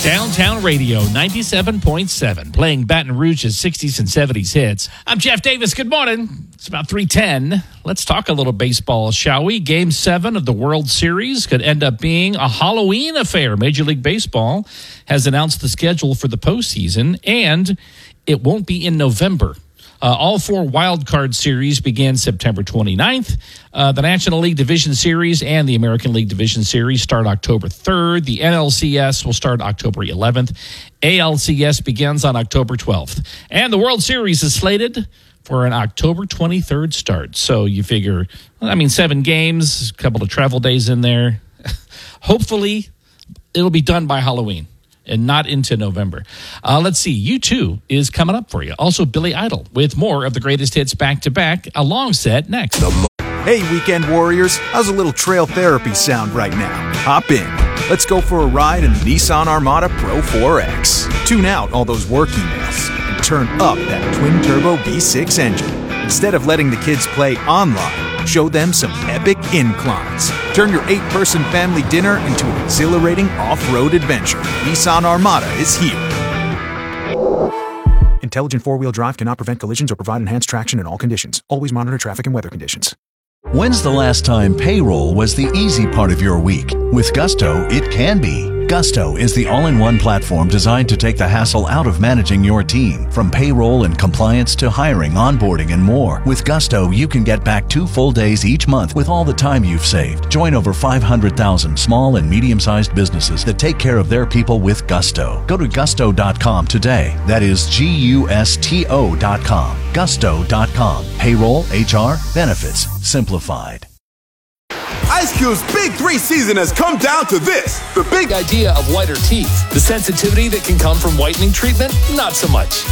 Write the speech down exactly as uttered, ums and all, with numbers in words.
Downtown Radio ninety-seven point seven, playing Baton Rouge's sixties and seventies hits. I'm Jeff Davis. Good morning. It's about three ten. Let's talk a little baseball, shall we? Game seven of the World Series could end up being a Halloween affair. Major League Baseball has announced the schedule for the postseason, and it won't be in November. Uh, all four wild card series begin September twenty-ninth. Uh, the National League Division Series and the American League Division Series start October third. The N L C S will start October eleventh. A L C S begins on October twelfth. And the World Series is slated for an October twenty-third start. So you figure, I mean, seven games, a couple of travel days in there. Hopefully, it'll be done by Halloween and not into November. Uh, let's see. U two is coming up for you. Also, Billy Idol with more of the greatest hits back-to-back. A long set next. Hey, weekend warriors. How's a little trail therapy sound right now? Hop in. Let's go for a ride in the Nissan Armada Pro four X. Tune out all those work emails and turn up that twin-turbo V six engine. Instead of letting the kids play online, show them some epic inclines. Turn your eight-person family dinner into an exhilarating off-road adventure. Nissan Armada is here. Intelligent four-wheel drive cannot prevent collisions or provide enhanced traction in all conditions. Always monitor traffic and weather conditions. When's the last time payroll was the easy part of your week? With Gusto, it can be. Gusto is the all-in-one platform designed to take the hassle out of managing your team. From payroll and compliance to hiring, onboarding, and more. With Gusto, you can get back two full days each month with all the time you've saved. Join over five hundred thousand small and medium-sized businesses that take care of their people with Gusto. Go to gusto dot com today. That is G U S T O dot com. gusto dot com. Payroll, H R, benefits, simplified. Ice Cube's Big Three season has come down to this. The big idea of whiter teeth. The sensitivity that can come from whitening treatment, not so much.